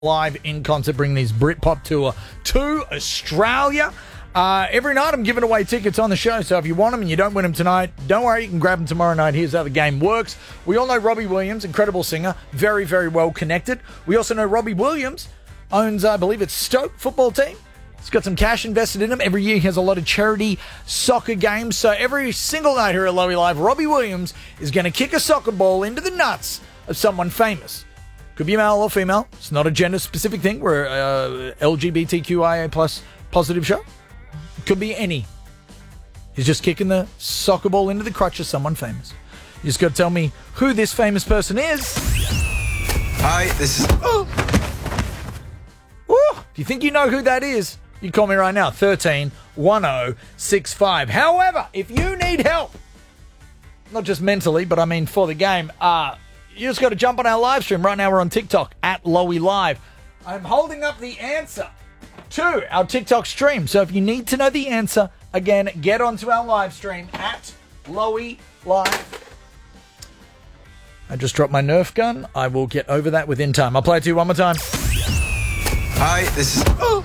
live in concert, bring these Britpop tour to Australia. Every night I'm giving away tickets on the show, so if you want them and you don't win them tonight, don't worry, you can grab them tomorrow night. Here's how the game works. We all know Robbie Williams, incredible singer, very, very well connected. We also know Robbie Williams owns, I believe it's Stoke football team. He's got some cash invested in him. Every year he has a lot of charity soccer games. So every single night here at Lowy Live, Robbie Williams is going to kick a soccer ball into the nuts of someone famous. Could be male or female. It's not a gender-specific thing. We're a LGBTQIA plus positive show. Could be any. He's just kicking the soccer ball into the crutch of someone famous. You just got to tell me who this famous person is. Hi, this is... Oh. Ooh, if you think you know who that is, you call me right now, 13 1065. However, if you need help, not just mentally, but I mean for the game, you just got to jump on our live stream. Right now we're on TikTok at Lowy Live. I'm holding up the answer to our TikTok stream. So if you need to know the answer, again, get onto our live stream at Lowy Live. I just dropped my Nerf gun. I will get over that within time. I'll play it to you one more time. Hi, this is... Oh.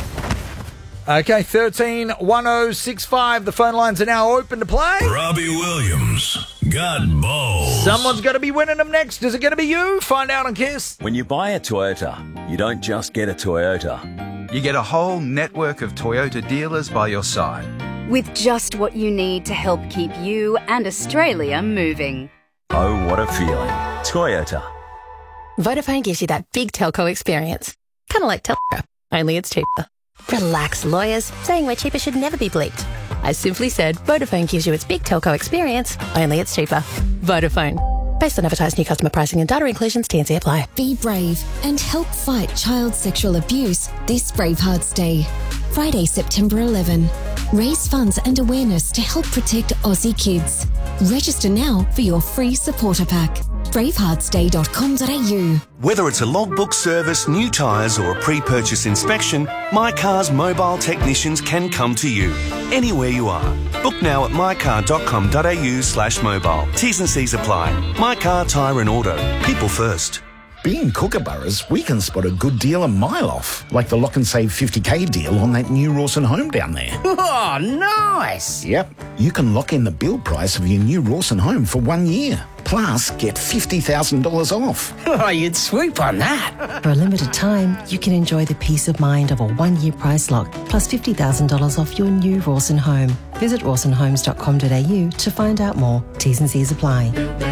Okay, 13 1065. The phone lines are now open to play. Robbie Williams got balls. Someone's going to be winning them next. Is it going to be you? Find out on KISS. When you buy a Toyota, you don't just get a Toyota. You get a whole network of Toyota dealers by your side. With just what you need to help keep you and Australia moving. Oh, what a feeling. Toyota. Vodafone gives you that big telco experience. Kind of like telco, only it's cheaper. Relax, lawyers. Saying we're cheaper should never be bleeped. I simply said Vodafone gives you its big telco experience, only it's cheaper. Vodafone. Based on advertised new customer pricing and data inclusions, T&C apply. Be brave and help fight child sexual abuse this Bravehearts Day. Friday, September 11. Raise funds and awareness to help protect Aussie kids. Register now for your free supporter pack. braveheartsday.com.au. Whether it's a logbook service, new tyres or a pre-purchase inspection, My Car's mobile technicians can come to you, anywhere you are. Book now at mycar.com.au/mobile. T's and C's apply. My Car Tyre and Auto. People first. Being Kookaburras, we can spot a good deal a mile off, like the Lock and Save 50k deal on that new Rawson home down there. Oh, nice! Yep, you can lock in the build price of your new Rawson home for 1 year. Plus, get $50,000 off. Oh, you'd swoop on that. For a limited time, you can enjoy the peace of mind of a 1 year price lock, plus $50,000 off your new Rawson home. Visit rawsonhomes.com.au to find out more. T's and C's apply.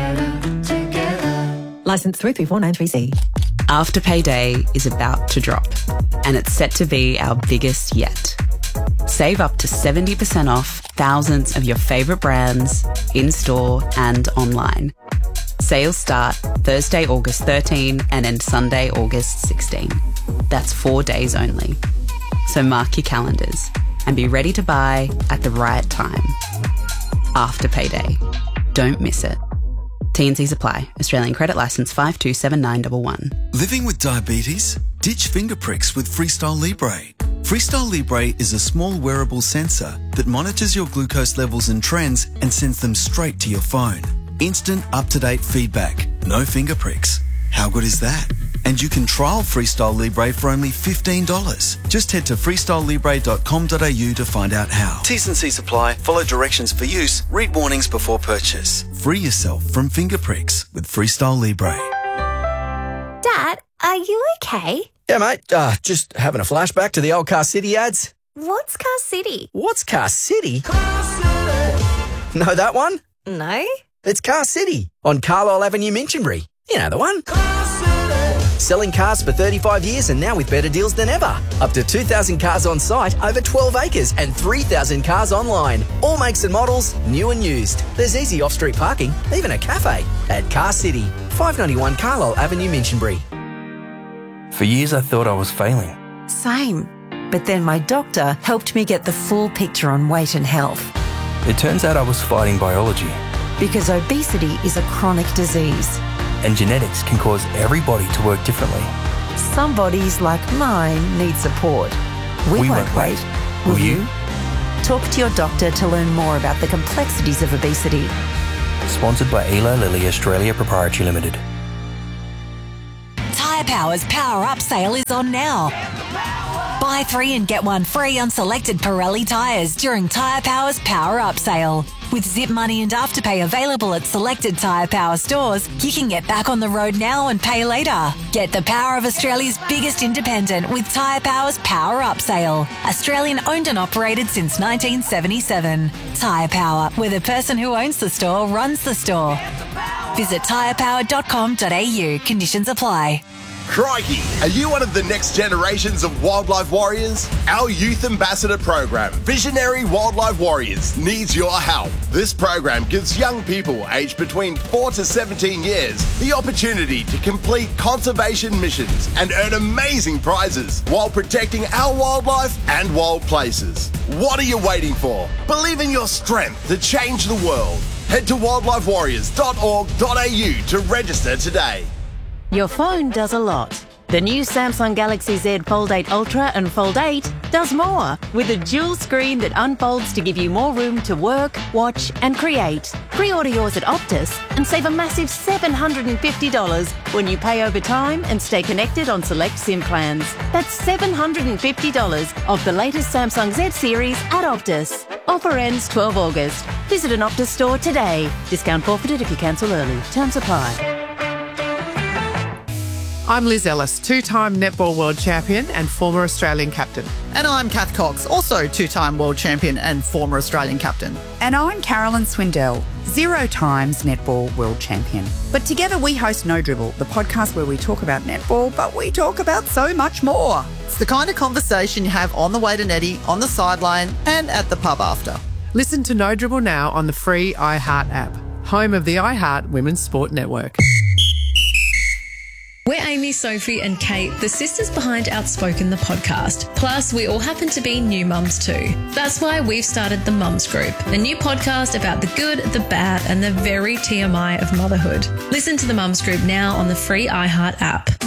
Licence 334930C. Afterpay Day is about to drop, and it's set to be our biggest yet. Save up to 70% off thousands of your favourite brands in-store and online. Sales start Thursday, August 13 and end Sunday, August 16. That's 4 days only. So mark your calendars and be ready to buy at the right time. Afterpay Day. Don't miss it. T&Cs apply. Australian credit licence 527911. Living with diabetes? Ditch finger pricks with Freestyle Libre. Freestyle Libre is a small wearable sensor that monitors your glucose levels and trends and sends them straight to your phone. Instant, up-to-date feedback. No finger pricks. How good is that? And you can trial Freestyle Libre for only $15. Just head to freestylelibre.com.au to find out how. T's and C's apply. Follow directions for use. Read warnings before purchase. Free yourself from finger pricks with Freestyle Libre. Dad, are you okay? Yeah, mate. Just having a flashback to the old Car City ads. What's Car City? What's Car City? Know that one? No. It's Car City on Carlisle Avenue, Minchinbury. You know the one. Selling cars for 35 years and now with better deals than ever. Up to 2,000 cars on site, over 12 acres and 3,000 cars online. All makes and models, new and used. There's easy off-street parking, even a cafe at Car City, 591 Carlisle Avenue, Minchinbury. For years I thought I was failing. Same. But then my doctor helped me get the full picture on weight and health. It turns out I was fighting biology. Because obesity is a chronic disease. And genetics can cause every body to work differently. Some bodies, like mine, need support. We won't wait. Will you? Talk to your doctor to learn more about the complexities of obesity. Sponsored by Eli Lilly Australia Proprietary Limited. Tyre Power's Power Up sale is on now. Buy 3 and get 1 free on selected Pirelli tyres during Tyre Power's Power Up sale. With Zip Money and Afterpay available at selected Tyre Power stores, you can get back on the road now and pay later. Get the power of Australia's biggest independent with Tyre Power's Power Up sale. Australian owned and operated since 1977. Tyre Power, where the person who owns the store runs the store. Visit tyrepower.com.au. Conditions apply. Crikey, are you one of the next generations of wildlife warriors? Our youth ambassador program, Visionary Wildlife Warriors, needs your help. This program gives young people aged between 4 to 17 years the opportunity to complete conservation missions and earn amazing prizes while protecting our wildlife and wild places. What are you waiting for? Believe in your strength to change the world. Head to wildlifewarriors.org.au to register today. Your phone does a lot. The new Samsung Galaxy Z Fold 8 Ultra and Fold 8 does more, with a dual screen that unfolds to give you more room to work, watch and create. Pre-order yours at Optus and save a massive $750 when you pay over time and stay connected on select SIM plans. That's $750 off the latest Samsung Z series at Optus. Offer ends 12 August. Visit an Optus store today. Discount forfeited if you cancel early. Terms apply. I'm Liz Ellis, two-time netball world champion and former Australian captain. And I'm Kath Cox, also two-time world champion and former Australian captain. And I'm Carolyn Swindell, 0 times netball world champion. But together we host No Dribble, the podcast where we talk about netball, but we talk about so much more. It's the kind of conversation you have on the way to Netty, on the sideline and at the pub after. Listen to No Dribble now on the free iHeart app, home of the iHeart Women's Sport Network. We're Amy, Sophie and Kate, the sisters behind Outspoken, the podcast. Plus, we all happen to be new mums too. That's why we've started the Mums Group, a new podcast about the good, the bad and the very TMI of motherhood. Listen to the Mums Group now on the free iHeart app.